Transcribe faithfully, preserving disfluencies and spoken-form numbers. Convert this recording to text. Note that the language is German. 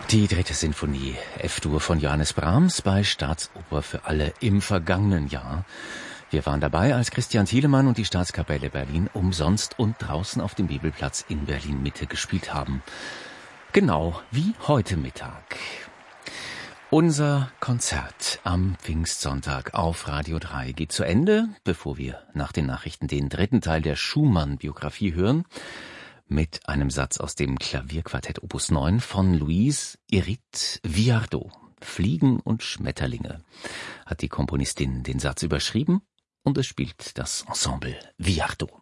Die dritte Sinfonie, F-Dur von Johannes Brahms bei Staatsoper für alle im vergangenen Jahr. Wir waren dabei, als Christian Thielemann und die Staatskapelle Berlin umsonst und draußen auf dem Bibelplatz in Berlin-Mitte gespielt haben. Genau wie heute Mittag. Unser Konzert am Pfingstsonntag auf Radio drei geht zu Ende, bevor wir nach den Nachrichten den dritten Teil der Schumann-Biografie hören, mit einem Satz aus dem Klavierquartett Opus neun von Louise Irit Viardot. Fliegen und Schmetterlinge hat die Komponistin den Satz überschrieben und es spielt das Ensemble Viardot.